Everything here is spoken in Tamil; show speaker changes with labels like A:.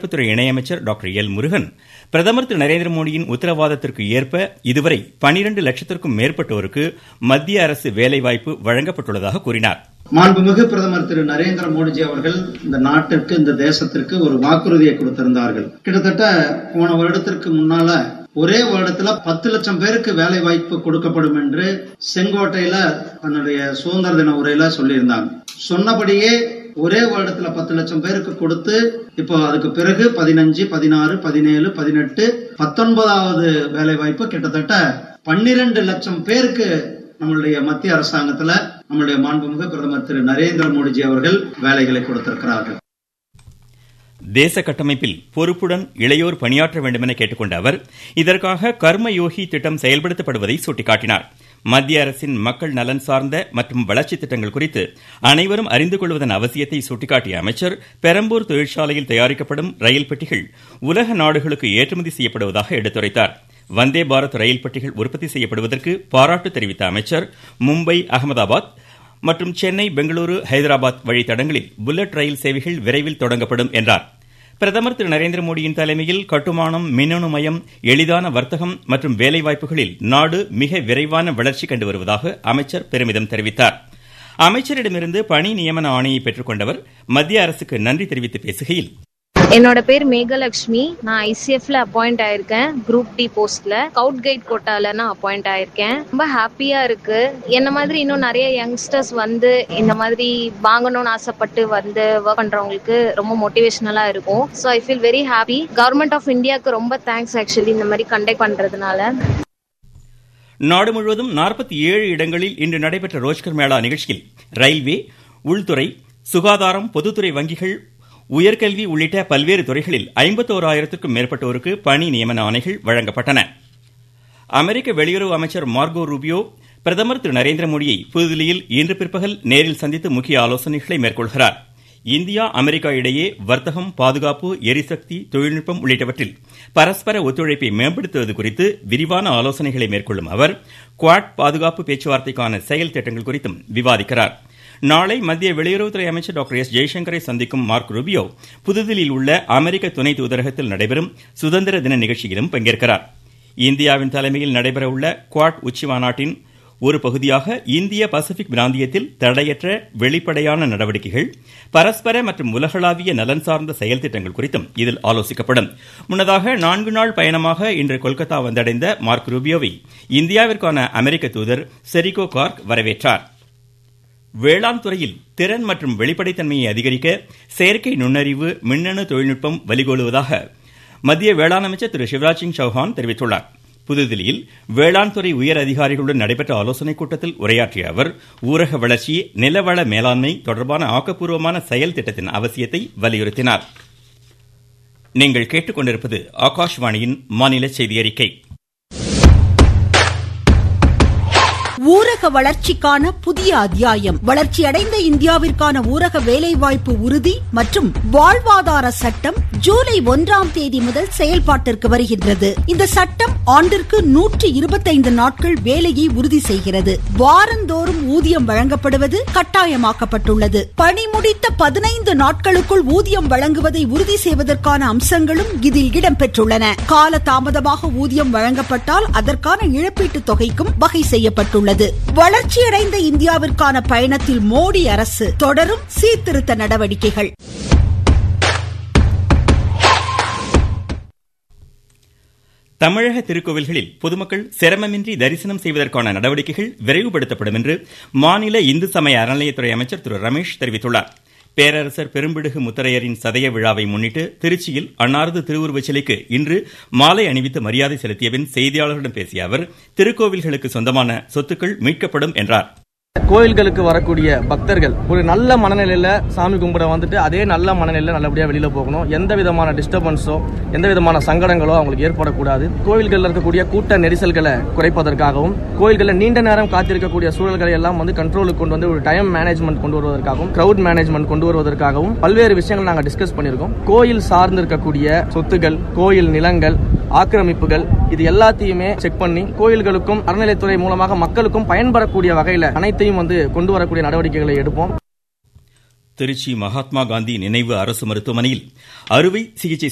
A: தொழில்நுட்பத்துறை இணையமைச்சர் டாக்டர் எல் முருகன் பிரதமர் திரு நரேந்திர மோடியின் உத்தரவாதத்திற்கு ஏற்ப இதுவரை 12 லட்சத்திற்கும் மேற்பட்டோருக்கு மத்திய அரசு வேலைவாய்ப்பு வழங்கப்பட்டுள்ளதாக கூறினார்.
B: மாண்புமிகு பிரதமர் திரு நரேந்திர மோடிஜி அவர்கள் இந்த நாட்டிற்கு, இந்த தேசத்திற்கு ஒரு வாக்குறுதியை கொடுத்திருந்தார்கள். கிட்டத்தட்ட போன வருடத்திற்கு முன்னால ஒரே வருடத்துல 10 லட்சம் பேருக்கு வேலை வாய்ப்பு கொடுக்கப்படும் என்று செங்கோட்டையில தன்னுடைய சுதந்திர தின உரையில சொல்லியிருந்தாங்க. சொன்னபடியே ஒரே வருடத்துல 10 லட்சம் பேருக்கு கொடுத்து இப்போ அதுக்கு பிறகு 15, 16, 17, 18, 19வது வேலை வாய்ப்பு கிட்டத்தட்ட 12 லட்சம் பேருக்கு நம்மளுடைய மத்திய அரசாங்கத்துல நம்மளுடைய மாண்புமிகு பிரதமர் திரு நரேந்திர மோடிஜி அவர்கள் வேலைகளை கொடுத்திருக்கிறார்கள்.
A: தேச கட்டமைப்பில் பொறுப்புடன் இளையோர் பணியாற்ற வேண்டும் என கேட்டுக்கொண்ட அவர் இதற்காக கர்மயோகி திட்டம் செயல்படுத்தப்படுவதை சுட்டிக்காட்டினார். மத்திய அரசின் மக்கள் நலன் சார்ந்த மற்றும் வளர்ச்சி திட்டங்கள் குறித்து அனைவரும் அறிந்து கொள்வதன் அவசியத்தை சுட்டிக்காட்டிய அமைச்சர் பெரம்பூர் தொழிற்சாலையில் தயாரிக்கப்படும் ரயில் பெட்டிகள் உலக நாடுகளுக்கு ஏற்றுமதி செய்யப்படுவதாக எடுத்துரைத்தார். வந்தே பாரத் ரயில் பெட்டிகள் உற்பத்தி செய்யப்படுவதற்கு பாராட்டு தெரிவித்த அமைச்சர் மும்பை, அகமதாபாத் மற்றும் சென்னை, பெங்களூரு, ஹைதராபாத் வழித்தடங்களில் புல்லட் ரயில் சேவைகள் விரைவில் தொடங்கப்படும் என்றார். பிரதமர் திரு நரேந்திர மோடியின் தலைமையில் கட்டுமானம், மின்னணுமயம், எளிதான வர்த்தகம் மற்றும் வேலைவாய்ப்புகளில் நாடு மிக விரைவான வளர்ச்சி கண்டு வருவதாக அமைச்சர் பெருமிதம் தெரிவித்தார். அமைச்சரிடமிருந்து பணி நியமன ஆணையை பெற்றுக்கொண்டவர் மத்திய அரசுக்கு நன்றி தெரிவித்து பேசுகையில்,
C: என்னோட பேர் மேகலட்சுமி. நான் ஐசிஎஃப்ல அப்பாயிண்ட் ஆயிருக்கேன். குரூப் டி போஸ்ட்ல ஸ்கவுட் கைட் கோட்டால நான் அப்பாயிண்ட் ஆயிருக்கேன். ரொம்ப ஹாப்பியா இருக்கு. என்ன மாதிரி இன்னும் நிறைய யங்ஸ்டர்ஸ் வந்து இந்த மாதிரி வாங்கணும்னு ஆசைப்பட்டு வந்து ஒர்க் பண்றவங்களுக்கு ரொம்ப மோட்டிவேஷனலா இருக்கும். So I feel very happy. Government of இந்தியாவுக்கு ரொம்ப தேங்க்ஸ் ஆக்சுவலி இந்த மாதிரி கண்டக்ட் பண்றதுனால.
A: நாடு முழுவதும் 47 இடங்களில் இன்று நடைபெற்ற ரோஜ்கர் மேளா நிகழ்ச்சியில் ரயில்வே, உள்துறை, சுகாதாரம், பொதுத்துறை வங்கிகள், உயர்கல்வி உள்ளிட்ட பல்வேறு துறைகளில் 51,000க்கும் மேற்பட்டோருக்கு பணி நியமன ஆணைகள் வழங்கப்பட்டன. அமெரிக்க வெளியுறவு அமைச்சர் மார்கோ ரூபியோ பிரதமர் திரு நரேந்திர மோடியை புதுதில்லியில் இன்று பிற்பகல் நேரில் சந்தித்து முக்கிய ஆலோசனைகளை மேற்கொள்கிறார். இந்தியா, அமெரிக்கா இடையே வர்த்தகம், பாதுகாப்பு, எரிசக்தி, தொழில்நுட்பம் உள்ளிட்டவற்றில் பரஸ்பர ஒத்துழைப்பை மேம்படுத்துவது குறித்து விரிவான ஆலோசனைகளை மேற்கொள்ளும் அவர் குவாட் பாதுகாப்பு பேச்சுவார்த்தைக்கான செயல் திட்டங்கள் குறித்தும் விவாதிக்கிறார். நாளை மத்திய வெளியுறவுத்துறை அமைச்சர் டாக்டர் எஸ் ஜெய்சங்கரை சந்திக்கும் மார்க் ரூபியோ புதுதில்லியில் உள்ள அமெரிக்க துணை தூதரகத்தில் நடைபெறும் சுதந்திர தின நிகழ்ச்சியிலும் பங்கேற்கிறார். இந்தியாவின் தலைமையில் நடைபெற உள்ள குவாட் உச்சி மாநாட்டின் ஒரு பகுதியாக இந்திய பசிபிக் பிராந்தியத்தில் தடையற்ற வெளிப்படையான நடவடிக்கைகள், பரஸ்பர மற்றும் உலகளாவிய நலன் சார்ந்த செயல் திட்டங்கள் குறித்தும் இதில் ஆலோசிக்கப்படும். முன்னதாக 4 நாள் பயணமாக இன்று கொல்கத்தா வந்தடைந்த மார்க் ரூபியோவை இந்தியாவிற்கான அமெரிக்க தூதர் செரிகோ கார்க் வரவேற்றார். வேளாண் துறையில் திறன் மற்றும் வெளிப்படைத்தன்மையை அதிகரிக்க செயற்கை நுண்ணறிவு, மின்னணு தொழில்நுட்பம் வழிகோலுவதாக மத்திய வேளாண் அமைச்சர் திரு சிவராஜ் சிங் சௌஹான் தெரிவித்துள்ளார். புதுதில்லியில் வேளாண் துறை உயர் அதிகாரிகளுடன் நடைபெற்ற ஆலோசனைக் கூட்டத்தில் உரையாற்றிய அவர் ஊரக வளர்ச்சி, நிலவள மேலாண்மை தொடர்பான ஆக்கப்பூர்வமான செயல் திட்டத்தின் அவசியத்தை வலியுறுத்தினார். நீங்கள் கேட்டுக்கொண்டிருப்பது ஆகாஷ்வாணியின் மாநில செய்தி அறிக்கை.
D: ஊரக வளர்ச்சிக்கான புதிய அத்தியாயம். வளர்ச்சியடைந்த இந்தியாவிற்கான ஊரக வேலைவாய்ப்பு உறுதி மற்றும் வாழ்வாதார சட்டம் ஜூலை 1ஆம் தேதி முதல் செயல்பாட்டிற்கு வருகின்றது. இந்த சட்டம் ஆண்டிற்கு 125 நாட்கள் வேலையை உறுதி செய்கிறது. வாரந்தோறும் ஊதியம் வழங்கப்படுவது கட்டாயமாக்கப்பட்டுள்ளது. பணி முடித்த 15 நாட்களுக்குள் ஊதியம் வழங்குவதை உறுதி செய்வதற்கான அம்சங்களும் இதில் இடம்பெற்றுள்ளன. கால தாமதமாக ஊதியம் வழங்கப்பட்டால் அதற்கான இழப்பீட்டுத் தொகைக்கும் வகை செய்யப்பட்டுள்ளது. வளர்ச்சியடைந்த இந்தியாவிற்கான பயணத்தில் மோடி அரசு தொடரும் சீர்திருத்த நடவடிக்கைகள்.
A: தமிழக திருக்கோவில்களில் பொதுமக்கள் சிரமமின்றி தரிசனம் செய்வதற்கான நடவடிக்கைகள் விரைவுபடுத்தப்படும் என்று மாநில இந்து சமய அறநிலையத்துறை அமைச்சர் திரு ரமேஷ் தெரிவித்துள்ளார். பேரரசர் பெரும்பிடுகு முத்தரையரின் சதய விழாவை முன்னிட்டு திருச்சியில் அன்னாரது திருவுருவச் சிலைக்கு இன்று மாலை அணிவித்து மரியாதை செலுத்திய பின் செய்தியாளர்களிடம் பேசிய அவர் திருக்கோவில்களுக்கு சொந்தமான சொத்துக்கள் மீட்கப்படும் என்றார்.
E: கோயில்களுக்கு வரக்கூடிய பக்தர்கள் ஒரு நல்ல மனநிலையில சாமி கும்பிட வந்துட்டு அதே நல்ல மனநிலையில நல்லபடியா வெளியில போகணும். எந்த விதமான டிஸ்டர்பன்ஸோ எந்த விதமான சங்கடங்களோ அவங்களுக்கு ஏற்படக்கூடாது. கோயில்களில் இருக்கக்கூடிய கூட்ட நெரிசல்களை குறைப்பதற்காகவும் கோயில்களில் நீண்ட நேரம் காத்திருக்கக்கூடிய சூழல்களை எல்லாம் கண்ட்ரோலுக்கு கொண்டு வந்து ஒரு டைம் மேனேஜ்மெண்ட் கொண்டு வருவதற்காகவும் கிரவுட் மேனேஜ்மெண்ட் கொண்டு வருவதற்காகவும் பல்வேறு விஷயங்கள் நாங்கள் டிஸ்கஸ் பண்ணியிருக்கோம். கோயில் சார்ந்து இருக்கக்கூடிய சொத்துக்கள், கோயில் நிலங்கள், ஆக்கிரமிப்புகள் இது எல்லாத்தையுமே செக் பண்ணி கோயில்களுக்கும் அறநிலையத்துறை மூலமாக மக்களுக்கும் பயன்படக்கூடிய வகையில் அனைத்தையும் கொண்டு வரக்கூடிய நடவடிக்கைகளை எடுப்போம்.
A: திருச்சி மகாத்மா காந்தி நினைவு அரசு மருத்துவமனையில் அறுவை சிகிச்சை